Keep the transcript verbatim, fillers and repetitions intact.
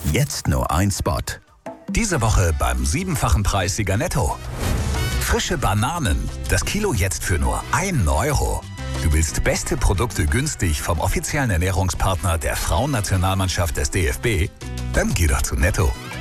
Jetzt nur ein Spot. Diese Woche beim siebenfachen Preissieger Netto. Frische Bananen. Das Kilo jetzt für nur ein Euro. Du willst beste Produkte günstig vom offiziellen Ernährungspartner der Frauennationalmannschaft des D F B? Dann geh doch zu Netto.